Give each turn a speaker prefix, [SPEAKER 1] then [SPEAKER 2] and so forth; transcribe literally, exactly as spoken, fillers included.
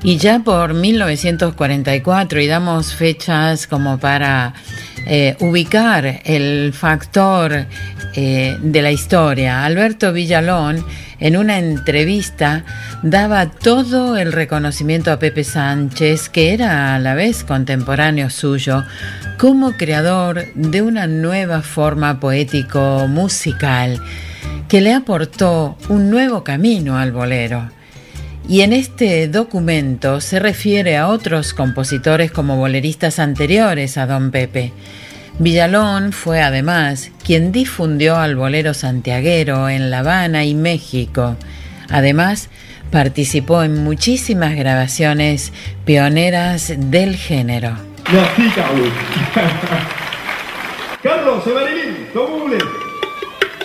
[SPEAKER 1] Y ya por mil novecientos cuarenta y cuatro, y damos fechas como para eh, ubicar el factor eh, de la historia, Alberto Villalón en una entrevista daba todo el reconocimiento a Pepe Sánchez, que era a la vez contemporáneo suyo, como creador de una nueva forma poético-musical que le aportó un nuevo camino al bolero. Y en este documento se refiere a otros compositores como boleristas anteriores a Don Pepe. Villalón fue además quien difundió al bolero santiaguero en La Habana y México. Además, participó en muchísimas grabaciones pioneras del género.
[SPEAKER 2] Merci, Carlos.